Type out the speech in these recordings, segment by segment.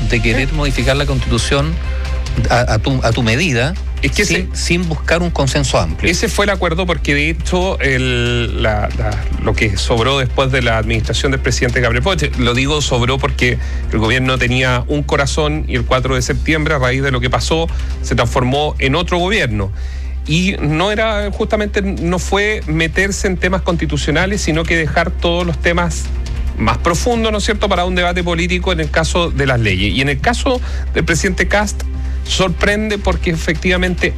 de querer modificar la Constitución a tu medida, es que sin buscar un consenso amplio. Ese fue el acuerdo, porque de hecho lo que sobró después de la administración del presidente Gabriel Boric, lo digo sobró porque el gobierno tenía un corazón y el 4 de septiembre, a raíz de lo que pasó, se transformó en otro gobierno. Y no fue meterse en temas constitucionales, sino que dejar todos los temas más profundos, ¿no es cierto?, para un debate político en el caso de las leyes. Y en el caso del presidente Kast, sorprende porque efectivamente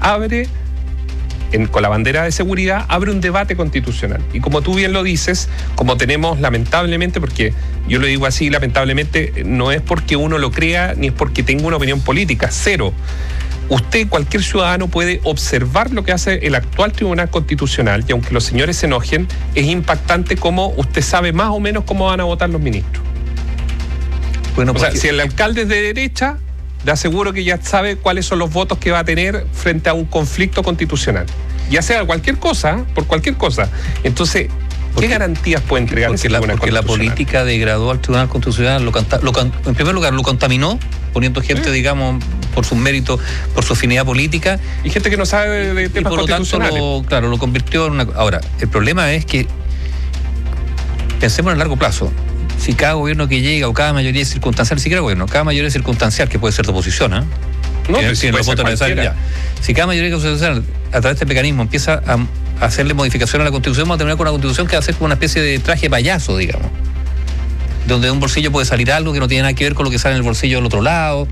con la bandera de seguridad, abre un debate constitucional. Y como tú bien lo dices, como tenemos lamentablemente, porque yo lo digo así, lamentablemente, no es porque uno lo crea, ni es porque tenga una opinión política, cero. Cualquier ciudadano puede observar lo que hace el actual Tribunal Constitucional, y aunque los señores se enojen, es impactante cómo usted sabe más o menos cómo van a votar los ministros. Bueno, o sea, si el alcalde es de derecha, le aseguro que ya sabe cuáles son los votos que va a tener frente a un conflicto constitucional. Ya sea cualquier cosa, por cualquier cosa. Entonces, ¿qué garantías puede entregar ese Tribunal Constitucional? Porque la política degradó al Tribunal Constitucional, en primer lugar lo contaminó, poniendo gente, digamos, por sus méritos, por su afinidad política. Y gente que no sabe de temas constitucionales. Lo convirtió en una... Ahora, el problema es que pensemos en el largo plazo. Si cada gobierno que llega o cada mayoría circunstancial, ni siquiera gobierno, cada mayoría circunstancial, que puede ser de oposición, No, pero si los votos necesarios ya. Si cada mayoría circunstancial, a través de este mecanismo, empieza a hacerle modificación a la Constitución, vamos a terminar con una Constitución que va a ser como una especie de traje payaso, digamos. Donde de un bolsillo puede salir algo que no tiene nada que ver con lo que sale en el bolsillo del otro lado.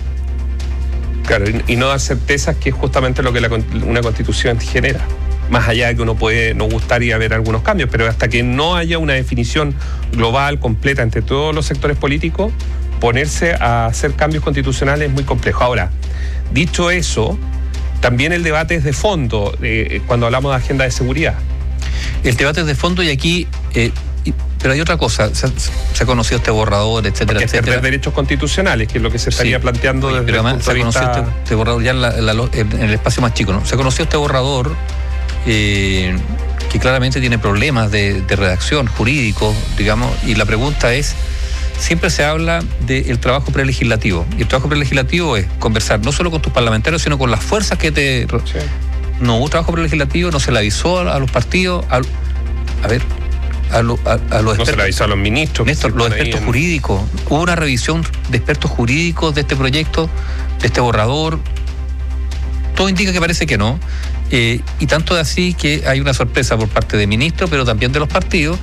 Claro, y no dar certezas, que es justamente lo que una Constitución genera. Más allá de que uno nos gustaría ver algunos cambios, pero hasta que no haya una definición global, completa, entre todos los sectores políticos, ponerse a hacer cambios constitucionales es muy complejo. Ahora, dicho eso, también el debate es de fondo cuando hablamos de agenda de seguridad. El debate es de fondo y aquí... pero hay otra cosa, se ha conocido este borrador, etcétera, etcétera. Perder derechos constitucionales, que es lo que se estaría planteando desde pero además el punto se ha conocido este borrador ya en el espacio más chico, ¿no? Se ha conocido este borrador que claramente tiene problemas de redacción jurídico, digamos, y la pregunta es, siempre se habla del trabajo prelegislativo, y el trabajo prelegislativo es conversar no solo con tus parlamentarios, sino con las fuerzas que te... Sí. No hubo trabajo prelegislativo, no se le avisó a los partidos, a los expertos. No se le avisó a los ministros. Néstor, los expertos jurídicos. Hubo una revisión de expertos jurídicos de este proyecto, de este borrador. Todo indica que parece que no. Y tanto de así que hay una sorpresa por parte de ministros, pero también de los partidos.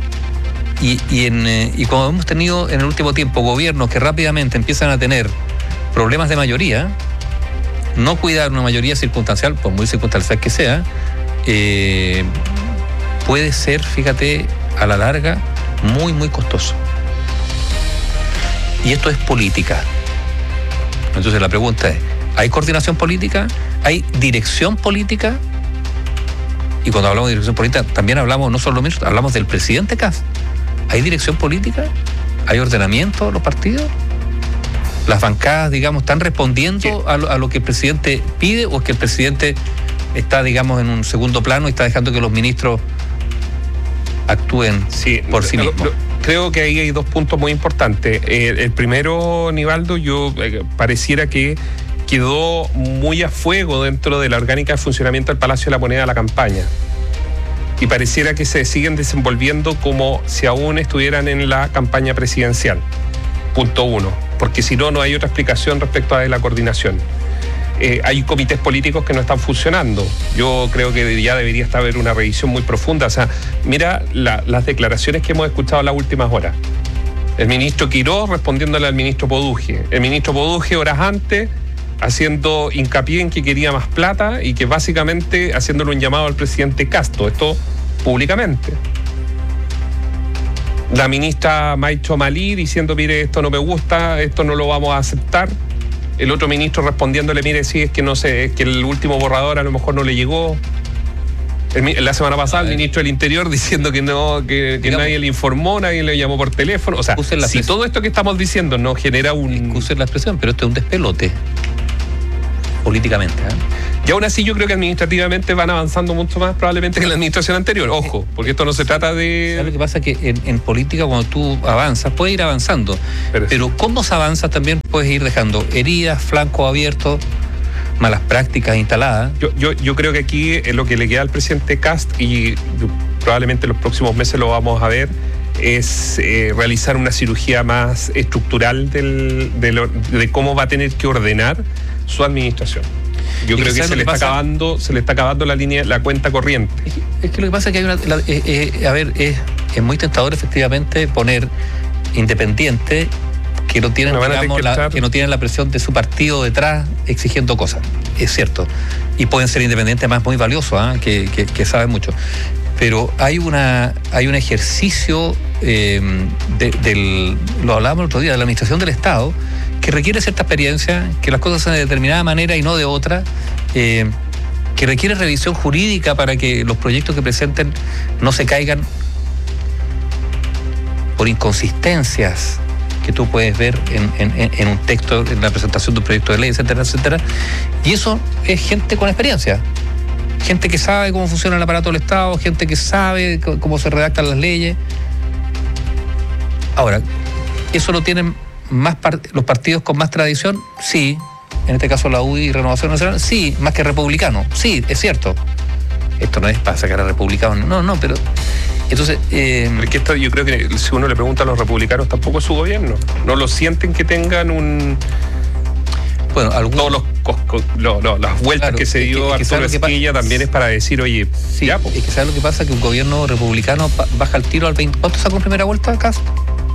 Y como hemos tenido en el último tiempo gobiernos que rápidamente empiezan a tener problemas de mayoría, no cuidar una mayoría circunstancial, por muy circunstancial que sea, puede ser, fíjate, a la larga, muy, muy costoso. Y esto es política. Entonces la pregunta es, ¿hay coordinación política? ¿Hay dirección política? Y cuando hablamos de dirección política, también hablamos, no solo de ministros, hablamos del presidente Kast. ¿Hay dirección política? ¿Hay ordenamiento de los partidos? ¿Las bancadas, digamos, están respondiendo a lo que el presidente pide, o es que el presidente está, digamos, en un segundo plano y está dejando que los ministros actúen por sí mismos? Creo que ahí hay dos puntos muy importantes. El primero, Nivaldo, pareciera que quedó muy a fuego dentro de la orgánica de funcionamiento del Palacio de la Moneda de la campaña. Y pareciera que se siguen desenvolviendo como si aún estuvieran en la campaña presidencial. Punto uno. Porque si no, no hay otra explicación respecto a la coordinación. Hay comités políticos que no están funcionando. Yo creo que ya debería haber una revisión muy profunda. O sea, mira las declaraciones que hemos escuchado en las últimas horas. El ministro Quirós respondiéndole al ministro Poduje. El ministro Poduje, horas antes, haciendo hincapié en que quería más plata y que básicamente haciéndole un llamado al presidente Kast. Esto públicamente. La ministra Maicho Malí diciendo, mire, esto no me gusta, esto no lo vamos a aceptar. El otro ministro respondiéndole, mire, sí, es que no sé, es que el último borrador a lo mejor no le llegó. La semana pasada el ministro del Interior diciendo que no, que nadie le informó, nadie le llamó por teléfono. O sea, si todo esto que estamos diciendo no genera un... Excusen la expresión, pero esto es un despelote. políticamente. Y aún así yo creo que administrativamente van avanzando mucho más probablemente que en la administración anterior. Ojo, porque esto no se trata de... ¿Sabes lo que pasa? Que en política cuando tú avanzas, puedes ir avanzando. Pero cómo se avanza también puedes ir dejando heridas, flancos abiertos, malas prácticas instaladas. Yo creo que aquí lo que le queda al presidente Kast, y probablemente en los próximos meses lo vamos a ver, es realizar una cirugía más estructural de cómo va a tener que ordenar su administración. Yo creo que se le está acabando la cuenta corriente. Es que lo que pasa es que hay es muy tentador efectivamente poner independiente que no tienen, que no tienen la presión de su partido detrás exigiendo cosas. Es cierto. Y pueden ser independientes más muy valiosos, que saben mucho. Pero hay un ejercicio lo hablábamos el otro día, de la administración del Estado, que requiere cierta experiencia, que las cosas sean de determinada manera y no de otra, que requiere revisión jurídica para que los proyectos que presenten no se caigan por inconsistencias que tú puedes ver en un texto, en la presentación de un proyecto de ley, etcétera, etcétera. Y eso es gente con experiencia. Gente que sabe cómo funciona el aparato del Estado, gente que sabe cómo se redactan las leyes. Ahora, ¿eso lo tienen más los partidos con más tradición? Sí. En este caso la UDI y Renovación Nacional, sí. Más que republicanos, sí, es cierto. Esto no es para sacar a republicanos, no, pero... Entonces, porque yo creo que si uno le pregunta a los republicanos, tampoco es su gobierno. No lo sienten que tengan un... Bueno, todos las vueltas, claro, que se dio Arturo Esquilla también es para decir, oye, sí, ya, pues. Es que ¿sabes lo que pasa? Que un gobierno republicano baja el tiro al 20. ¿Cuánto sacó en primera vuelta, Kast?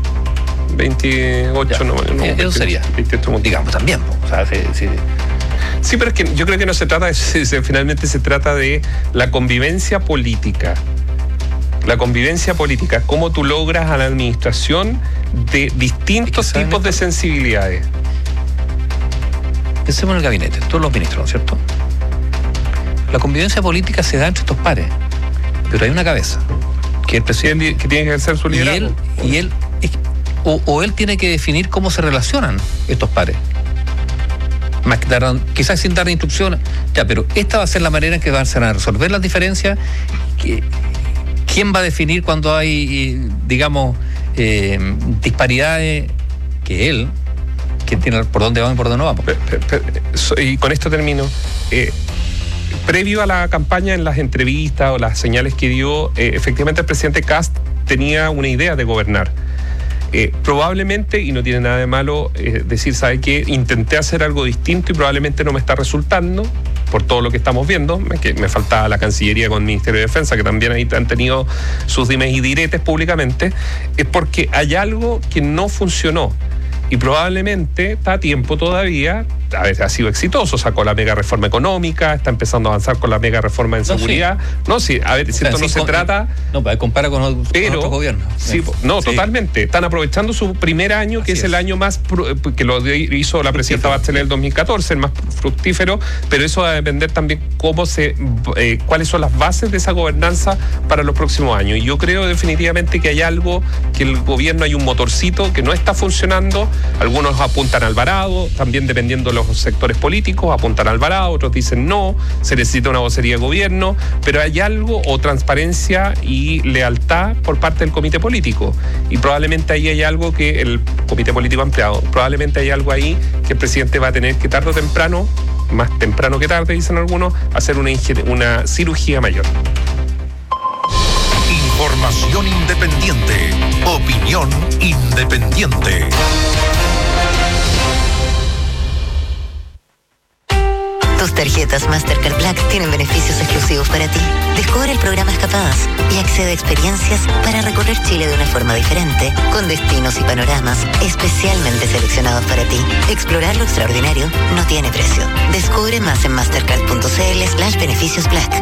28, ya, no, eso sería. 28, digamos, también. O sea, sí, pero es que yo creo que no se trata finalmente se trata de la convivencia política. La convivencia política, cómo tú logras a la administración de distintos tipos de sensibilidades. Pensemos en el gabinete, todos los ministros, ¿no es cierto? La convivencia política se da entre estos pares, pero hay una cabeza, que es el presidente, que tiene que ejercer su liderazgo. Y él tiene que definir cómo se relacionan estos pares. Más que quizás sin dar instrucciones, pero esta va a ser la manera en que van a resolver las diferencias. ¿Quién va a definir cuando hay, digamos, disparidades? Que él, que tiene por dónde vamos y por dónde no vamos. Y con esto termino. Previo a la campaña, en las entrevistas o las señales que dio, efectivamente el presidente Kast tenía una idea de gobernar. Probablemente, y no tiene nada de malo decir, ¿sabe qué? Intenté hacer algo distinto y probablemente no me está resultando, por todo lo que estamos viendo, que me faltaba la Cancillería con el Ministerio de Defensa, que también ahí han tenido sus dimes y diretes públicamente, es porque hay algo que no funcionó. Y probablemente está a tiempo todavía, a ver, ha sido exitoso, sacó la mega reforma económica, está empezando a avanzar con la mega reforma en seguridad. Sí. No, sí, a ver, si esto no se trata... No, compara con otros gobiernos. Sí, no, sí. Totalmente. Están aprovechando su primer año, que es el año más, que lo hizo la presidenta Bachelet en el 2014, el más fructífero, pero eso va a depender también cuáles son las bases de esa gobernanza para los próximos años. Y yo creo definitivamente que hay algo, que el gobierno hay un motorcito que no está funcionando. Algunos apuntan a Alvarado, también dependiendo de los sectores políticos, apuntan a Alvarado, otros dicen no, se necesita una vocería de gobierno, pero hay algo, o transparencia y lealtad por parte del comité político. Y probablemente ahí hay algo que el comité político ampliado, probablemente hay algo ahí que el presidente va a tener que tarde o temprano, más temprano que tarde, dicen algunos, hacer una cirugía mayor. Información independiente. Opinión independiente. Tus tarjetas Mastercard Black tienen beneficios exclusivos para ti. Descubre el programa Escapadas y accede a experiencias para recorrer Chile de una forma diferente, con destinos y panoramas especialmente seleccionados para ti. Explorar lo extraordinario no tiene precio. Descubre más en mastercard.cl/beneficios Black.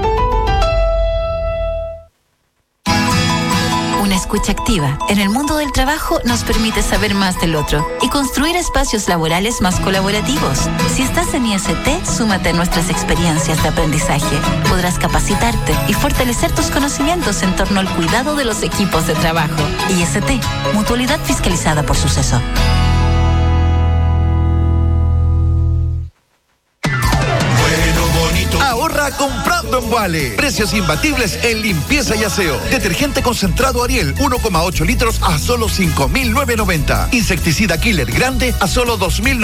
Una escucha activa en el mundo del trabajo nos permite saber más del otro y construir espacios laborales más colaborativos. Si estás en IST, súmate a nuestras experiencias de aprendizaje. Podrás capacitarte y fortalecer tus conocimientos en torno al cuidado de los equipos de trabajo. IST, Mutualidad Fiscalizada por Suceso. Cuando Vale. Precios imbatibles en limpieza y aseo. Detergente concentrado Ariel 1,8 litros a solo 5.990. Insecticida Killer grande a solo 2.000.